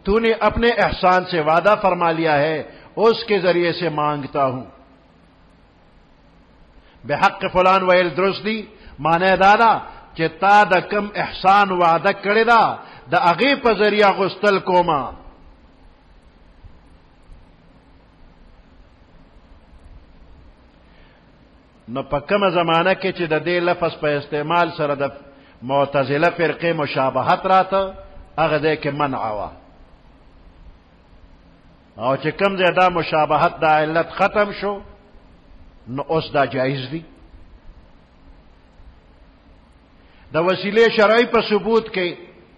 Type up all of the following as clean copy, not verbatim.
تو نے اپنے احسان سے وعدہ فرما لیا ہے اس کے ذریعے سے مانگتا ہوں. بحق فلان ویل درست دی معنی دادا چې تا د کم احسان وعده کړی دا د هغې په ذریعه غوښتل کومه. نو په کومه زمانه کې چې د دې لفظ په استعمال سره د معتزله فرقې مشابهت راته هغه ځای کې منع وه، او چې کوم ځای دا مشابهت دا علت ختم شو نو اوس دا جایز دی. د وسیلې شرعي په ثبوت کې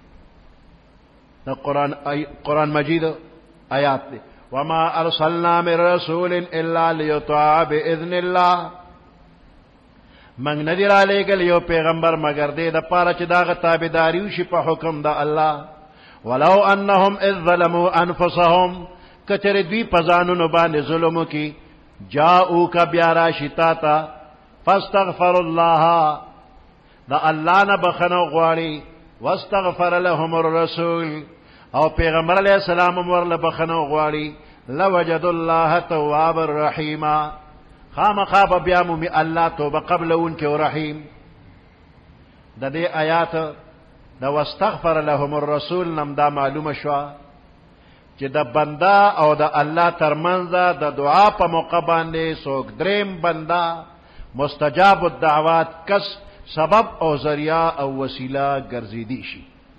د قرآن مجید آیات دی وما ارسلنا من رسول الا لیطاع باذن الله. منگ ندی را لېږل یو پیغمبر مگر دې د پاره چې داغه تابعداري وشي په حکم د الله. ولو انهم اذ ظلموا انفسهم کچره دوی په ځانونو باندې ظلم وکړي جاءوک بیا راشي تا ته فاستغفر الله دا الله نه بخنه غواړي واستغفر لهم الرسول او پیغمبر علیہ السلام ورله بخنه غواړي لوجد الله تواب الرحیم خامخا بیا مومي الله توبه قبلون کې رحیم. د دې آیات د واستغفر لهم الرسول نم دا معلومه شو چې د بندا او د الله ترمنځ د دعا په موقع باندې څوک دریم بندا مستجاب الدعوات کس سبب او ذریعہ او وسیلہ ګرځیدي شي.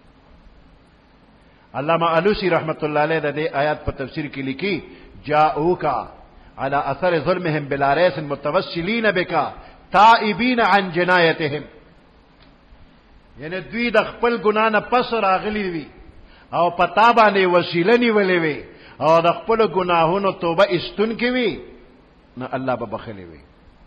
علامہ علوسی رحمت اللہ علیہ د دې آیات په تفسیر کې لیکي جاءوکا على اثر ظلمهم بلا ریس متوسلین بکا تائبین عن جنایتهم، یعنی دوی د خپل ګناه نه پس راغلی وي او پتا باندې وسیله نیولې وي او د خپل ګناهونو توبه استون کې وي نو الله به بخښلی وي.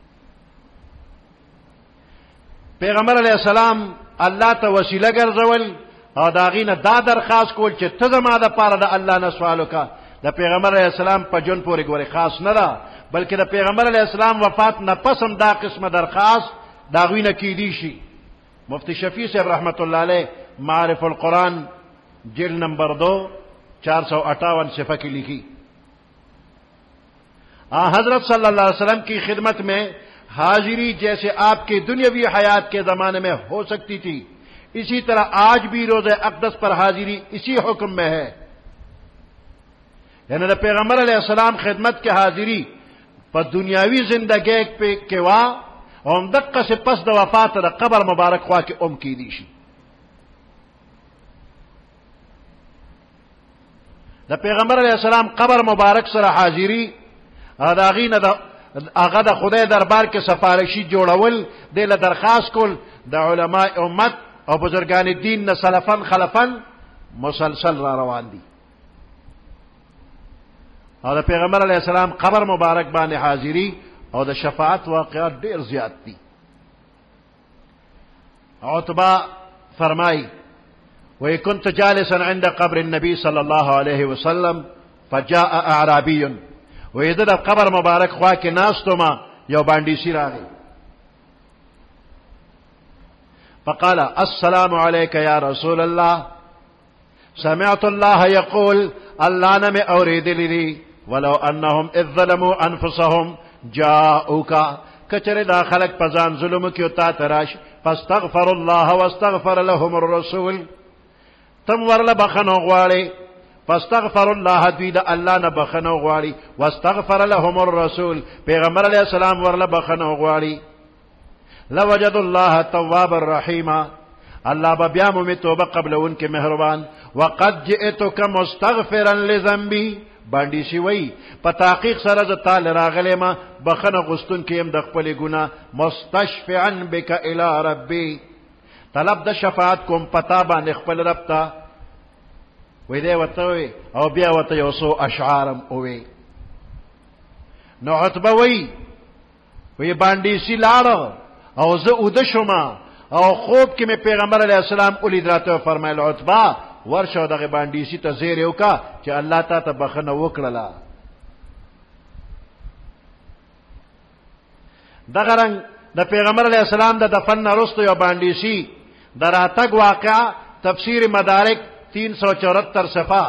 پیغمبر علیہ السلام الله ته وسیله ګرځول او دا غینه دا درخواست کول چې ته زما د پاره د الله نه سوال وکړه. د پیغمبر علیہ السلام په جون پورې ګوري خاص نه ده، بلکې د پیغمبر علیہ السلام وفات نه پسم دا قسمه درخواست دا غوینه کیدی شي. مفتی شفیع صاحب رحمت اللہ علیہ معارف القرآن جلد نمبر 2 458 صفحہ کی لکھی حضرت صلی اللہ علیہ وسلم کی خدمت میں حاضری جیسے آپ کی دنیاوی حیات کے زمانے میں ہو سکتی تھی اسی طرح آج بھی روزہ اقدس پر حاضری اسی حکم میں ہے. یعنی پیغمبر علیہ السلام خدمت کے حاضری پر دنیاوی زندگی پہ کوا اور دقه سے پس د وفات د قبر مبارک خوا کې کی دی شي. د پیغمبر علیہ السلام قبر مبارک سره حاضری اداغینه د هغه د خدای دربار کې سفارشی جوړول د له درخواست کول د علماء امت او بزرگان دین نه سلفن خلفن مسلسل را روان دي. او د پیغمبر علیہ السلام قبر مبارک باندې حاضری او د شفاعت واقعات ډیر زیات دي. عتبہ فرمائی وی كنت جالسا عند قبر النبی صلی اللہ علیہ وسلم فجاء اعرابی وی د قبر مبارک خوا کې ناستما یو باندې راغی فقال السلام علیک یا رسول اللہ سمعت الله يقول الله نم اوریدلی دی ولو انهم اذ ظلموا انفسهم جاءوکا کچره دا خلق پزان ظلم کیو تا تراش فاستغفر الله واستغفر لهم الرسول تم ورله بخنو غواړي فاستغفر الله دوی دا الله نه بخنو غواړي واستغفر لهم الرسول پیغمبر علیہ السلام ورله بخنو غواړي لوجد الله تواب الرحیم الله بیا مو توبه قبل ان کے مہربان وقد جئتک مستغفرا لذنبی باندې شي وای په تحقیق سره ز تعالی راغلی ما بخنه غستون کیم د خپل ګناه مستشفعا بک الی ربی طلب د شفاعت کوم پتا باندې خپل رب ته وې دی وته او بیا وته یو سو اشعارم اوې نو عتبه وی باندې شي لاړ او زه ود شوما او خوب کې مې پیغمبر علیہ السلام اولید راته فرمایل عتبه ورشو دغه باندې سي ته زیر یو کا چې الله تا ته بخنه وکړه. دغه رنګ د پیغمبر علیہ السلام د دفن وروسته یو باندې سي دراتګ واقعا تفسیر مدارک 374 صفحه